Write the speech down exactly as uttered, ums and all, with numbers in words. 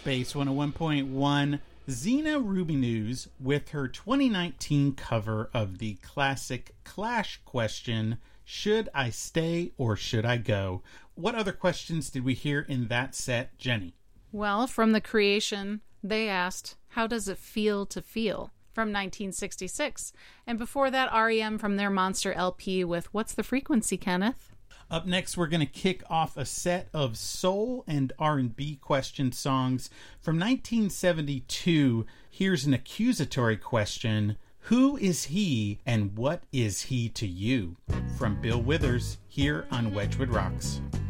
Space one oh one point one, Zena Ruby News with her twenty nineteen cover of the classic Clash question, Should I Stay or Should I Go? What other questions did we hear in that set, Jenny? Well, from the creation, they asked, How does it feel to feel? From nineteen sixty-six. And before that, R E M from their Monster L P with What's the Frequency, Kenneth? Up next, we're going to kick off a set of soul and R and B question songs. From nineteen seventy-two, here's an accusatory question. Who is he and what is he to you? From Bill Withers, here on Wedgwood Rocks.